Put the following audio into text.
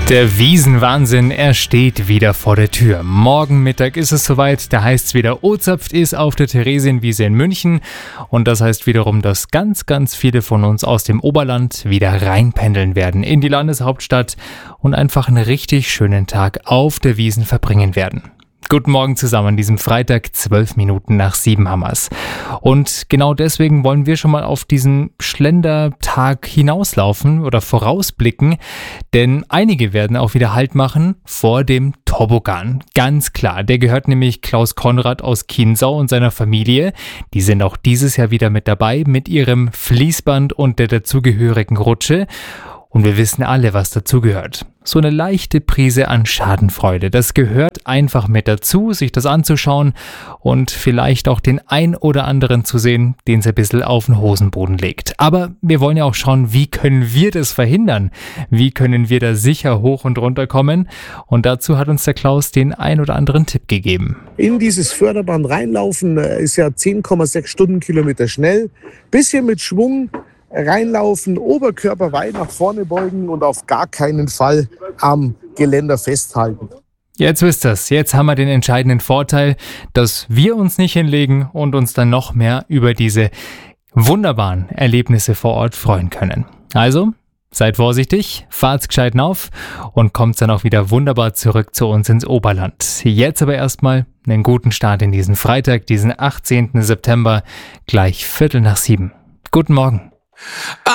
Der Wiesenwahnsinn, er steht wieder vor der Tür. Morgen Mittag ist es soweit, da heißt es wieder, Ozapft ist auf der Theresienwiese in München. Und das heißt wiederum, dass ganz viele von uns aus dem Oberland wieder reinpendeln werden in die Landeshauptstadt und einfach einen richtig schönen Tag auf der Wiesn verbringen werden. Guten Morgen zusammen an diesem Freitag, 12 Minuten nach 7 hammers. Und genau deswegen wollen wir schon mal auf diesen Schlendertag hinauslaufen oder vorausblicken, denn einige werden auch wieder Halt machen vor dem Toboggan. Ganz klar, der gehört nämlich Klaus Konrad aus Chiemsau und seiner Familie. Die sind auch dieses Jahr wieder mit dabei mit ihrem Fließband und der dazugehörigen Rutsche. Und wir wissen alle, was dazugehört. So eine leichte Prise an Schadenfreude. Das gehört einfach mit dazu, sich das anzuschauen und vielleicht auch den ein oder anderen zu sehen, den es ein bisschen auf den Hosenboden legt. Aber wir wollen ja auch schauen, wie können wir das verhindern? Wie können wir da sicher hoch und runter kommen? Und dazu hat uns der Klaus den ein oder anderen Tipp gegeben. In dieses Förderband reinlaufen ist ja 10,6 Stundenkilometer schnell. Bisschen mit Schwung reinlaufen, Oberkörper weit nach vorne beugen und auf gar keinen Fall am Geländer festhalten. Jetzt wisst ihr's. Jetzt haben wir den entscheidenden Vorteil, dass wir uns nicht hinlegen und uns dann noch mehr über diese wunderbaren Erlebnisse vor Ort freuen können. Also, seid vorsichtig, fahrt's gescheit auf und kommt dann auch wieder wunderbar zurück zu uns ins Oberland. Jetzt aber erstmal einen guten Start in diesen Freitag, diesen 18. September, gleich 6:15. Guten Morgen.